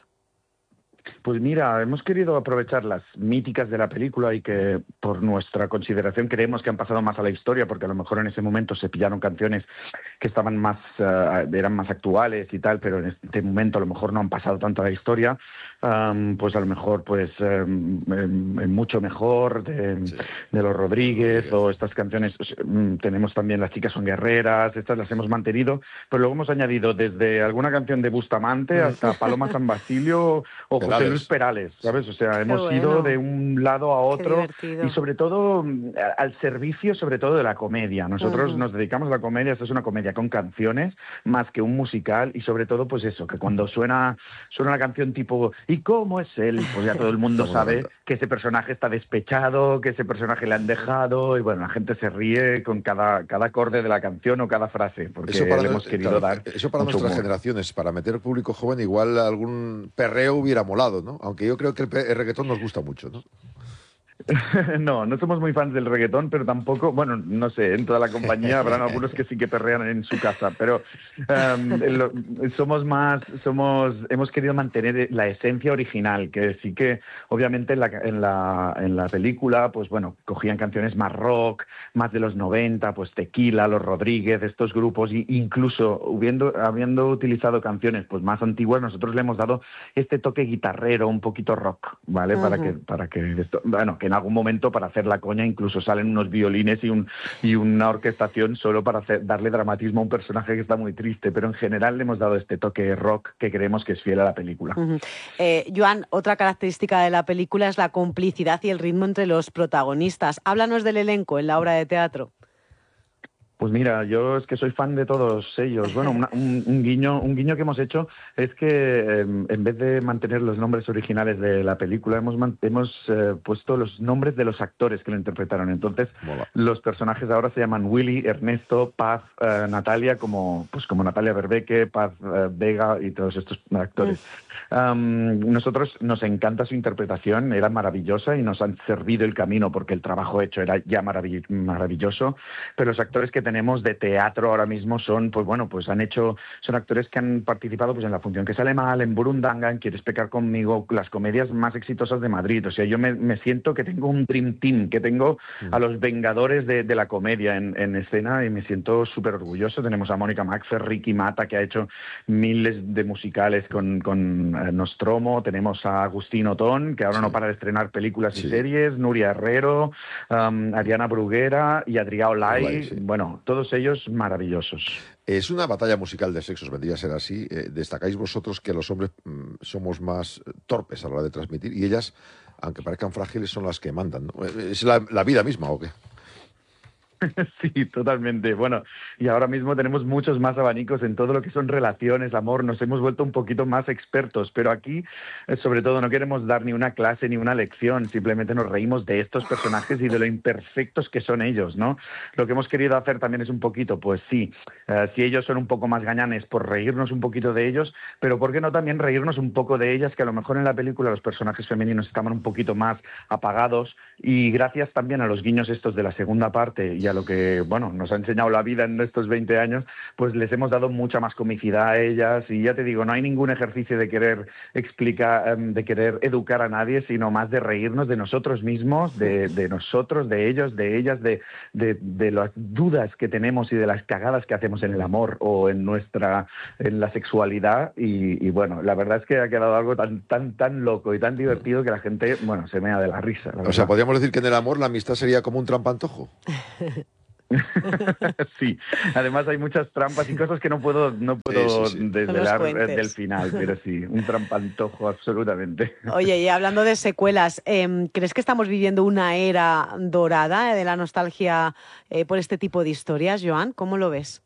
Pues mira, hemos querido aprovechar las míticas de la película y que por nuestra consideración creemos que han pasado más a la historia, porque a lo mejor en ese momento se pillaron canciones que estaban más, uh, eran más actuales y tal, pero en este momento a lo mejor no han pasado tanto a la historia. Um, pues a lo mejor pues um, um, mucho mejor de, sí. de los Rodríguez, Rodríguez o estas canciones. Um, tenemos también Las chicas son guerreras, estas las hemos mantenido, pero luego hemos añadido desde alguna canción de Bustamante hasta Paloma San Basilio o José Perales. Luis Perales, ¿sabes? O sea, Qué hemos bueno. ido de un lado a otro y sobre todo al servicio sobre todo de la comedia. Nosotros uh-huh. nos dedicamos a la comedia, esto es una comedia con canciones más que un musical y sobre todo pues eso, que cuando suena suena una canción tipo ¿y cómo es él? Pues ya todo el mundo sabe que ese personaje está despechado, que ese personaje le han dejado y bueno, la gente se ríe con cada, cada acorde de la canción o cada frase, porque eso para le no, hemos querido claro, dar eso para nuestras humor. generaciones, para meter al público joven, igual algún perreo hubiera molado, ¿no? Aunque yo creo que el, el reggaetón nos gusta mucho, ¿no? No, no somos muy fans del reggaetón, pero tampoco, bueno, no sé, en toda la compañía habrán algunos que sí que perrean en su casa, pero um, lo, somos más, somos, hemos querido mantener la esencia original, que sí que obviamente en la, en la, en la película, pues bueno, cogían canciones más rock, más de los noventa, pues Tequila, Los Rodríguez, estos grupos, e incluso habiendo, habiendo utilizado canciones pues más antiguas, nosotros le hemos dado este toque guitarrero, un poquito rock, ¿vale? Uh-huh. Para que, para que esto, bueno, que en algún momento para hacer la coña incluso salen unos violines y, un, y una orquestación solo para hacer, darle dramatismo a un personaje que está muy triste, pero en general le hemos dado este toque rock que creemos que es fiel a la película. Uh-huh. eh, Joan, otra característica de la película es la complicidad y el ritmo entre los protagonistas. Háblanos del elenco en la obra de teatro. Pues mira, yo es que soy fan de todos ellos. Bueno, una, un, un guiño un guiño que hemos hecho es que eh, en vez de mantener los nombres originales de la película, hemos, hemos eh, puesto los nombres de los actores que lo interpretaron. Entonces, Mola. Los personajes ahora se llaman Willy, Ernesto, Paz, eh, Natalia, como pues como Natalia Berbeque, Paz eh, Vega y todos estos actores. Mm. Um, nosotros nos encanta su interpretación, era maravillosa y nos han servido el camino porque el trabajo hecho era ya maravill- maravilloso, pero los actores que tenemos de teatro ahora mismo son, pues bueno, pues han hecho, son actores que han participado pues en La función que sale mal, en Burundanga, en Quieres pecar conmigo, las comedias más exitosas de Madrid. O sea, yo me, me siento que tengo un dream team, que tengo a los vengadores de, de la comedia en, en escena y me siento súper orgulloso. Tenemos a Mónica Maxfer, Ricky Mata, que ha hecho miles de musicales con, con eh, Nostromo, tenemos a Agustín Otón, que ahora sí. no para de estrenar películas sí. y series, Nuria Herrero, um, Ariana Bruguera y Adrià Olay, Olay sí. bueno, todos ellos maravillosos. Es una batalla musical de sexos, vendría a ser así. Eh, destacáis vosotros que los hombres mmm, somos más torpes a la hora de transmitir y ellas, aunque parezcan frágiles, son las que mandan, ¿no? ¿Es la, la vida misma o qué? Sí, totalmente. Bueno, y ahora mismo tenemos muchos más abanicos en todo lo que son relaciones, amor. Nos hemos vuelto un poquito más expertos, pero aquí, eh, sobre todo, no queremos dar ni una clase ni una lección. Simplemente nos reímos de estos personajes y de lo imperfectos que son ellos, ¿no? Lo que hemos querido hacer también es un poquito, pues sí, eh, si ellos son un poco más gañanes, por reírnos un poquito de ellos, pero ¿por qué no también reírnos un poco de ellas? Que a lo mejor en la película los personajes femeninos estaban un poquito más apagados y gracias también a los guiños estos de la segunda parte y y a lo que, bueno, nos ha enseñado la vida en estos veinte años, pues les hemos dado mucha más comicidad a ellas y ya te digo, no hay ningún ejercicio de querer explicar, de querer educar a nadie, sino más de reírnos de nosotros mismos, de, de nosotros, de ellos, de ellas, de, de, de las dudas que tenemos y de las cagadas que hacemos en el amor o en nuestra, en la sexualidad y, y bueno, la verdad es que ha quedado algo tan, tan, tan loco y tan divertido que la gente, bueno, se mea de la risa. La o sea, podríamos decir que en el amor la amistad sería como un trampantojo. Sí, además hay muchas trampas y cosas que no puedo no puedo sí, sí, sí. desvelar no del final, pero sí, un trampantojo absolutamente. Oye, y hablando de secuelas, eh, ¿crees que estamos viviendo una era dorada de la nostalgia eh, por este tipo de historias, Joan? ¿Cómo lo ves?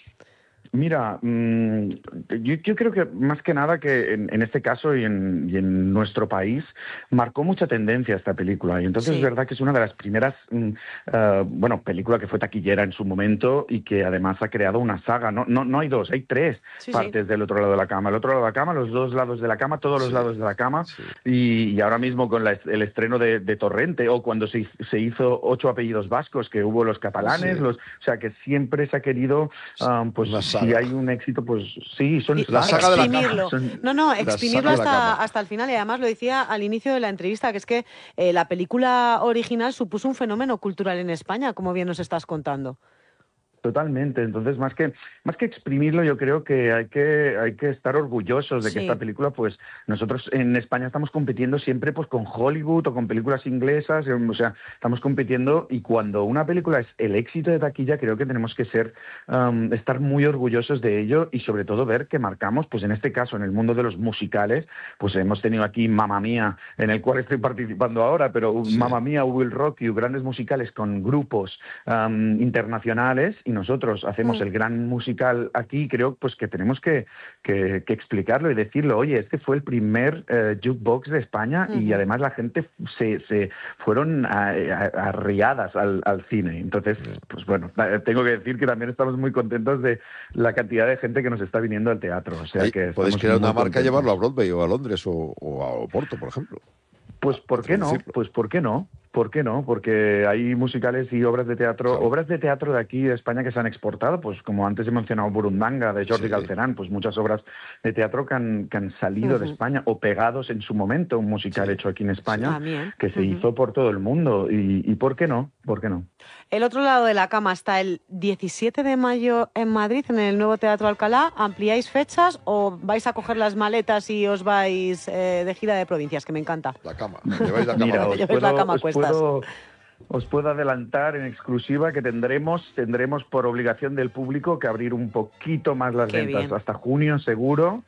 Mira, mmm, yo, yo creo que más que nada que en, en este caso y en, y en nuestro país marcó mucha tendencia esta película y entonces sí. Es verdad que es una de las primeras, mm, uh, bueno, película que fue taquillera en su momento y que además ha creado una saga. No, no, no hay dos, hay tres sí, partes sí. del otro lado de la cama. El otro lado de la cama, los dos lados de la cama, todos los sí. lados de la cama sí. y, y ahora mismo con la, el estreno de, de Torrente o cuando se, se hizo Ocho apellidos vascos, que hubo los catalanes, sí. los, o sea que siempre se ha querido, um, pues si hay un éxito, pues sí, son la saga de la cama. Son, no, no, exprimirlo hasta, hasta el final y además lo decía al inicio de la entrevista, que es que eh, la película original supuso un fenómeno cultural en España, como bien nos estás contando. Totalmente, entonces más que más que exprimirlo yo creo que hay que hay que estar orgullosos de que sí. esta película, pues nosotros en España estamos compitiendo siempre pues con Hollywood o con películas inglesas, o sea, estamos compitiendo y cuando una película es el éxito de taquilla creo que tenemos que ser um, estar muy orgullosos de ello y sobre todo ver que marcamos, pues en este caso en el mundo de los musicales, pues hemos tenido aquí Mamma Mía, en el cual estoy participando ahora, pero sí. Mamma Mía, Will Rock You, grandes musicales con grupos um, internacionales. Y nosotros hacemos mm. el gran musical aquí, creo pues que tenemos que, que, que explicarlo y decirlo, oye, este fue el primer eh, jukebox de España mm. y además la gente se, se fueron arriadas al, al cine. Entonces, pues bueno, tengo que decir que también estamos muy contentos de la cantidad de gente que nos está viniendo al teatro. O sea, que podéis crear una marca y llevarlo a Broadway o a Londres o, o a Oporto, por ejemplo. Pues ¿por qué no? Pues ¿por qué no? ¿Por qué no? Porque hay musicales y obras de teatro, claro. obras de teatro de aquí de España que se han exportado, pues como antes he mencionado Burundanga de Jordi sí. Galcerán, pues muchas obras de teatro que han, que han salido uh-huh. de España o Pegados en su momento, un musical sí. hecho aquí en España sí. que se uh-huh. hizo por todo el mundo y, y ¿por qué no? ¿Por qué no? El otro lado de la cama está el diecisiete de mayo en Madrid, en el nuevo Teatro Alcalá. ¿Ampliáis fechas o vais a coger las maletas y os vais eh, de gira de provincias? Que me encanta. La cama, lleváis la cama. Mira, os puedo, la cama os, puedo, os puedo adelantar en exclusiva que tendremos, tendremos por obligación del público que abrir un poquito más las Qué ventas, bien. hasta junio seguro.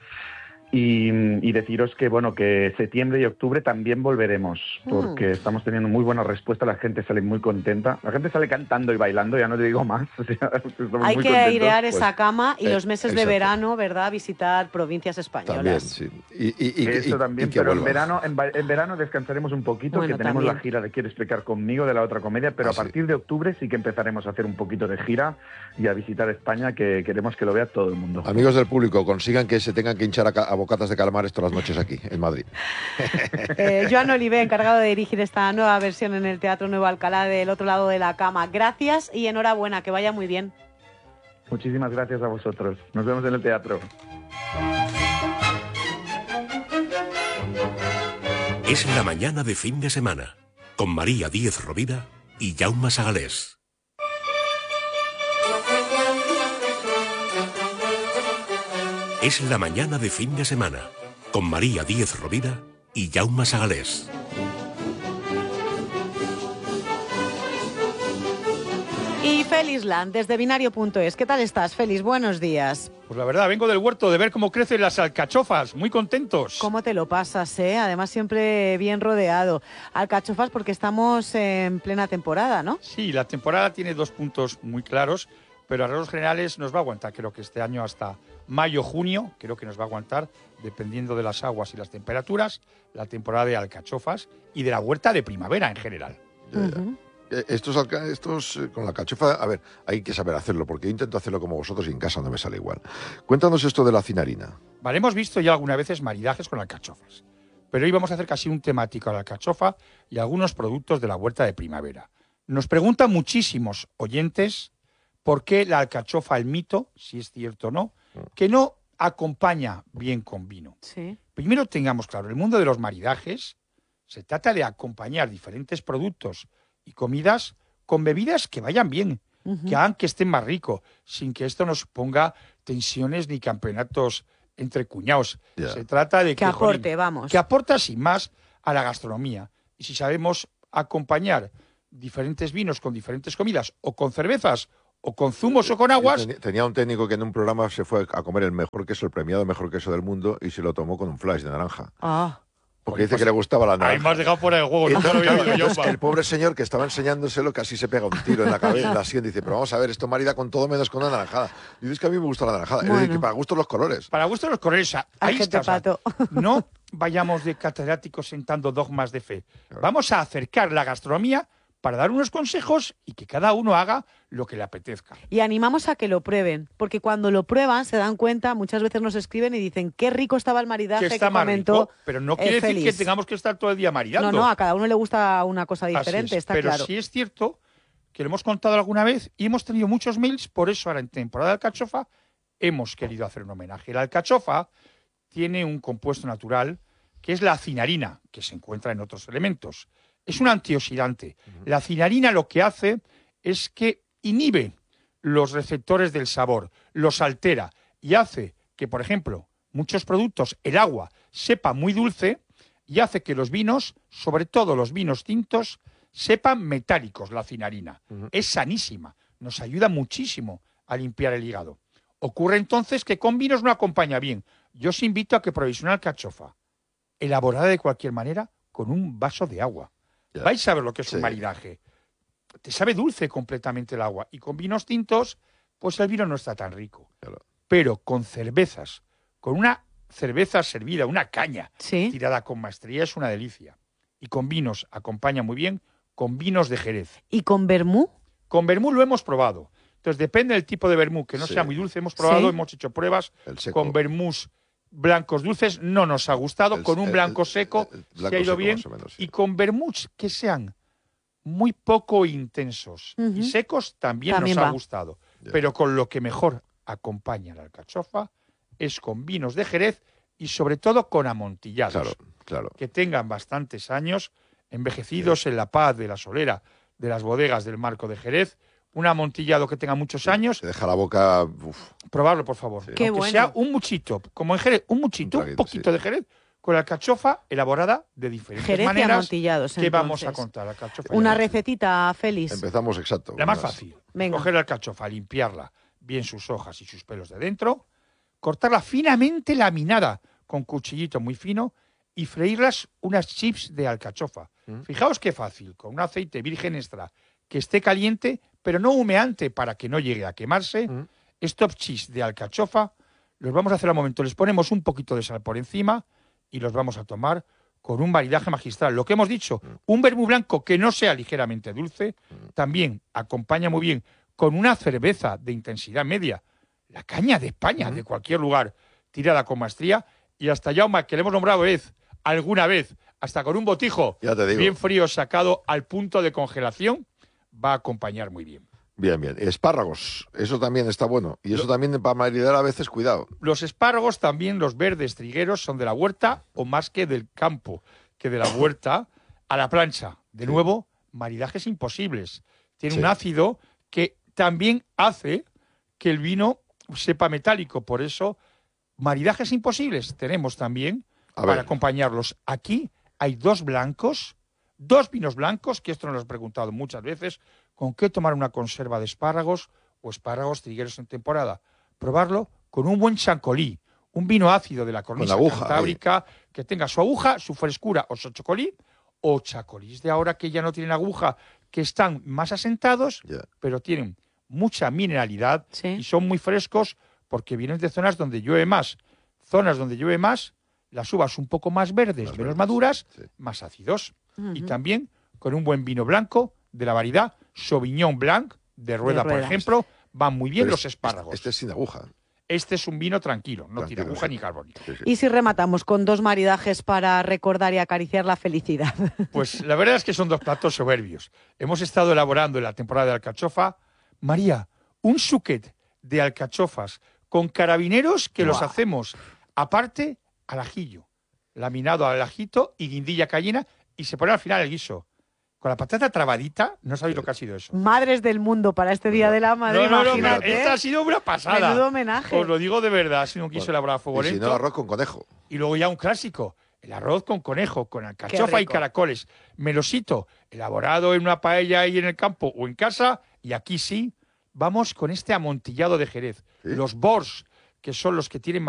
Y, y deciros que bueno que septiembre y octubre también volveremos porque mm. estamos teniendo muy buena respuesta, la gente sale muy contenta, la gente sale cantando y bailando, ya no te digo más. O sea, hay muy que airear pues, esa cama y eh, los meses exacto. de verano, ¿verdad? Visitar provincias españolas. También, sí. Y, y, y, Eso y, también, y pero vuelvas. en verano, en, en verano descansaremos un poquito, bueno, que tenemos también. la gira de Quiere explicar conmigo de la otra comedia, pero ah, a partir sí. de octubre sí que empezaremos a hacer un poquito de gira y a visitar España, que queremos que lo vea todo el mundo. Amigos del público, consigan que se tengan que hinchar a, a bocatas de calamares todas las noches aquí, en Madrid. eh, Joan Olivé, encargado de dirigir esta nueva versión en el Teatro Nuevo Alcalá del otro lado de la cama. Gracias y enhorabuena, que vaya muy bien. Muchísimas gracias a vosotros. Nos vemos en el teatro. Es la mañana de fin de semana, con María Díez Rovira y Jaume Sagalés. Es la mañana de fin de semana, con María Díez Rovira y Jaume Sagalés. Y Félix Land, desde binario punto es. ¿Qué tal estás, Félix? Buenos días. Pues la verdad, vengo del huerto de ver cómo crecen las alcachofas, muy contentos. ¿Cómo te lo pasas, eh? Además siempre bien rodeado. Alcachofas porque estamos en plena temporada, ¿no? Sí, la temporada tiene dos puntos muy claros, pero a rasgos generales nos va a aguantar, creo que este año hasta mayo, junio, creo que nos va a aguantar, dependiendo de las aguas y las temperaturas, la temporada de alcachofas y de la huerta de primavera en general. Uh-huh. Estos, estos con la alcachofa, a ver, hay que saber hacerlo, porque yo intento hacerlo como vosotros y en casa no me sale igual. Cuéntanos esto de la cinarina. Vale, hemos visto ya algunas veces maridajes con alcachofas, pero hoy vamos a hacer casi un temático a la alcachofa y algunos productos de la huerta de primavera. Nos preguntan muchísimos oyentes por qué la alcachofa, el mito, si es cierto o no, que no acompaña bien con vino. Sí. Primero tengamos claro, el mundo de los maridajes se trata de acompañar diferentes productos y comidas con bebidas que vayan bien, uh-huh. que hagan que estén más ricos, sin que esto nos ponga tensiones ni campeonatos entre cuñados. Yeah. Se trata de que, que aporte, jolín, vamos. Que aporta sin más a la gastronomía. Y si sabemos acompañar diferentes vinos con diferentes comidas o con cervezas o con zumos o con aguas... Tenía un técnico que en un programa se fue a comer el mejor queso, el premiado mejor queso del mundo, y se lo tomó con un flash de naranja. Ah. Porque dice pues, que le gustaba la naranja. Ahí me has dejado fuera el juego. No lo había yo, el pobre señor que estaba enseñándoselo casi se pega un tiro en la cabeza, en la sien, dice, pero vamos a ver, esto marida con todo menos con una naranjada. Y dices que a mí me gusta la naranjada. Bueno. Es decir, que para gusto los colores. Para gusto los colores. Ahí está. Pato. No vayamos de catedráticos sentando dogmas de fe. Claro. Vamos a acercar la gastronomía para dar unos consejos y que cada uno haga lo que le apetezca. Y animamos a que lo prueben, porque cuando lo prueban se dan cuenta, muchas veces nos escriben y dicen qué rico estaba el maridaje que, está que más comentó rico, pero no quiere eh, decir que tengamos que estar todo el día maridando. No, no, a cada uno le gusta una cosa diferente, está pero claro. Pero sí es cierto que lo hemos contado alguna vez y hemos tenido muchos mails, por eso ahora en temporada de alcachofa hemos querido hacer un homenaje. La alcachofa tiene un compuesto natural que es la cinarina, que se encuentra en otros elementos. Es un antioxidante. Uh-huh. La cinarina lo que hace es que inhibe los receptores del sabor, los altera y hace que, por ejemplo, muchos productos, el agua, sepa muy dulce y hace que los vinos, sobre todo los vinos tintos, sepan metálicos, la cinarina. Uh-huh. Es sanísima, nos ayuda muchísimo a limpiar el hígado. Ocurre entonces que con vinos no acompaña bien. Yo os invito a que probéis una alcachofa, elaborada de cualquier manera, con un vaso de agua. Ya. Vais a ver lo que es sí. un maridaje. Te sabe dulce completamente el agua. Y con vinos tintos, pues el vino no está tan rico. Claro. Pero con cervezas, con una cerveza servida, una caña ¿Sí? tirada con maestría, es una delicia. Y con vinos acompaña muy bien, con vinos de Jerez. ¿Y con vermú? Con vermú lo hemos probado. Entonces depende del tipo de vermú, que no sí. sea muy dulce. Hemos probado, ¿Sí? hemos hecho pruebas con vermús blancos dulces, no nos ha gustado, el, con un blanco el, seco el, el blanco se ha ido seco, bien, menos, sí. y con vermuts que sean muy poco intensos uh-huh. y secos también, también nos va. ha gustado. Yeah. Pero con lo que mejor acompaña la alcachofa es con vinos de Jerez y sobre todo con amontillados, claro, claro. que tengan bastantes años, envejecidos sí. en la paz de la solera de las bodegas del Marco de Jerez, un amontillado que tenga muchos años. Te deja la boca... Uf. Probarlo, por favor. Sí. Qué Aunque bueno. sea un muchito, como en Jerez, un muchito, un, traguito, un poquito sí. de Jerez, con la alcachofa elaborada de diferentes Jerez maneras. Y amontillados, ¿Qué vamos a contar? Alcachofa Una recetita, Félix. Empezamos exacto. La más fácil. Venga. Coger la alcachofa, limpiarla, bien sus hojas y sus pelos de dentro, cortarla finamente laminada con cuchillito muy fino y freírlas unas chips de alcachofa. ¿Mm? Fijaos qué fácil, con un aceite virgen extra que esté caliente, pero no humeante para que no llegue a quemarse. Mm. Estos chips de alcachofa los vamos a hacer al momento. Les ponemos un poquito de sal por encima y los vamos a tomar con un maridaje magistral. Lo que hemos dicho, mm. un vermú blanco que no sea ligeramente dulce, mm. también acompaña muy bien con una cerveza de intensidad media, la caña de España, mm. de cualquier lugar, tirada con maestría, y hasta Jaume, que le hemos nombrado vez, alguna vez, hasta con un botijo ya te digo. bien frío sacado al punto de congelación, va a acompañar muy bien. Bien, bien. Espárragos, eso también está bueno. Y eso Lo, también para maridar a veces, cuidado. Los espárragos también, los verdes trigueros, son de la huerta o más que del campo, que de la huerta a la plancha. De sí. nuevo, maridajes imposibles. Tiene sí. un ácido que también hace que el vino sepa metálico. Por eso, maridajes imposibles tenemos también a para ver. acompañarlos. Aquí hay dos blancos, dos vinos blancos, que esto nos lo has preguntado muchas veces, ¿con qué tomar una conserva de espárragos o espárragos trigueros en temporada? Probarlo con un buen chancolí, un vino ácido de la cornisa cantábrica, eh. que tenga su aguja, su frescura o su chocolí, o chacolís de ahora que ya no tienen aguja, que están más asentados, yeah. pero tienen mucha mineralidad sí. y son muy frescos porque vienen de zonas donde llueve más. Zonas donde llueve más, las uvas un poco más verdes, más menos verdes, maduras, sí. más ácidos. Uh-huh. Y también con un buen vino blanco de la variedad Sauvignon Blanc, de Rueda, de por ejemplo, van muy bien pero los espárragos. Este es sin aguja. Este es un vino tranquilo, no tiene aguja sí. ni carbónico. Sí, sí. Y si rematamos con dos maridajes para recordar y acariciar la felicidad. Pues la verdad es que son dos platos soberbios. Hemos estado elaborando en la temporada de alcachofa, María, un suquet de alcachofas con carabineros que los Buah. hacemos aparte al ajillo, laminado al ajito y guindilla cayena, y se pone al final el guiso. Con la patata trabadita, no sabéis lo que ha sido eso. Madres del mundo para este Día de la Madre, No, no, no, imagínate. pero esta ha sido una pasada. Menudo homenaje. Os lo digo de verdad, ha sido un guiso Bueno, elaborado a fuego Y si lento. no, arroz con conejo. Y luego ya un clásico, el arroz con conejo, con alcachofa y rico. caracoles. Melosito, elaborado en una paella ahí en el campo o en casa. Y aquí sí, vamos con este amontillado de Jerez. ¿Sí? Los bors, que son los que tienen